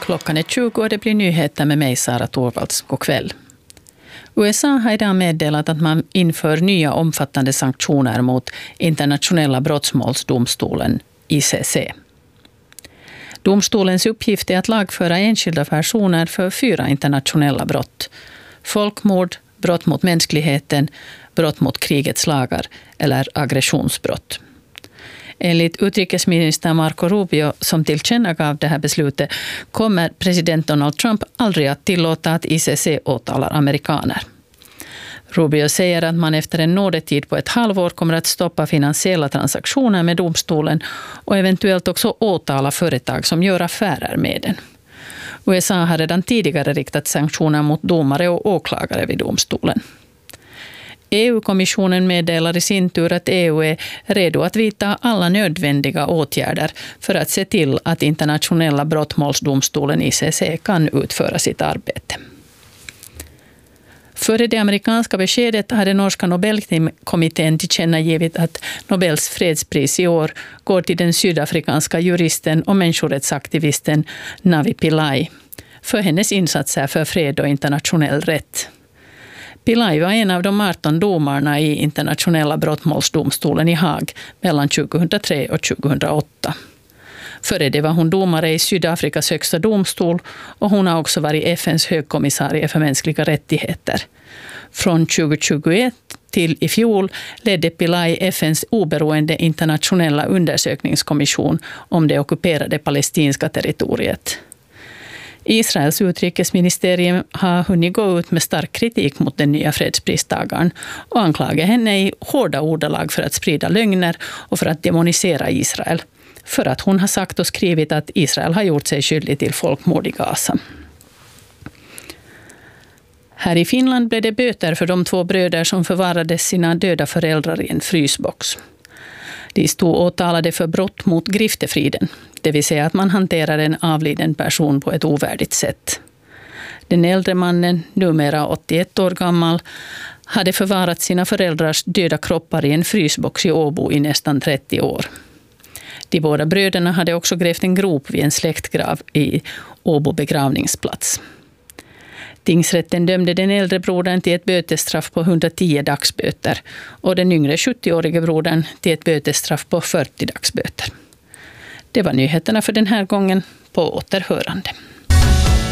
Klockan är 20 och det blir nyheter med mig, Sara Torvalds. God kväll. USA har idag meddelat att man inför nya omfattande sanktioner mot internationella brottmålsdomstolen, ICC. Domstolens uppgift är att lagföra enskilda personer för 4 internationella brott. Folkmord, brott mot mänskligheten, brott mot krigets lagar eller aggressionsbrott. Enligt utrikesminister Marco Rubio, som tillkännagav det här beslutet, kommer president Donald Trump aldrig att tillåta att ICC åtalar amerikaner. Rubio säger att man efter en nådetid på ett halvår kommer att stoppa finansiella transaktioner med domstolen och eventuellt också åtala företag som gör affärer med den. USA har redan tidigare riktat sanktioner mot domare och åklagare vid domstolen. EU-kommissionen meddelar i sin tur att EU är redo att vidta alla nödvändiga åtgärder för att se till att internationella brottmålsdomstolen ICC kan utföra sitt arbete. Före det amerikanska beskedet hade norska Nobelkommittén tillkännagivit att Nobels fredspris i år går till den sydafrikanska juristen och människorättsaktivisten Navi Pillay för hennes insatser för fred och internationell rätt. Pillay var en av de 18 domarna i internationella brottmålsdomstolen i Haag mellan 2003 och 2008. Före det var hon domare i Sydafrikas högsta domstol och hon har också varit FNs högkommissarie för mänskliga rättigheter. Från 2021 till i fjol ledde Pillay FNs oberoende internationella undersökningskommission om det ockuperade palestinska territoriet. Israels utrikesministerium har hunnit gå ut med stark kritik mot den nya fredspristagaren och anklagar henne i hårda ordalag för att sprida lögner och för att demonisera Israel. För att hon har sagt och skrivit att Israel har gjort sig skyldig till folkmord i Gaza. Här i Finland blev det böter för de 2 bröder som förvarade sina döda föräldrar i en frysbox. De stod åtalade för brott mot griftefriden, det vill säga att man hanterar en avliden person på ett ovärdigt sätt. Den äldre mannen, numera 81 år gammal, hade förvarat sina föräldrars döda kroppar i en frysbox i Åbo i nästan 30 år. De båda bröderna hade också grävt en grop vid en släktgrav i Åbo begravningsplats. Tingsrätten dömde den äldre brodern till ett bötesstraff på 110 dagsböter och den yngre 70-årige brodern till ett bötesstraff på 40 dagsböter. Det var nyheterna för den här gången. På återhörande.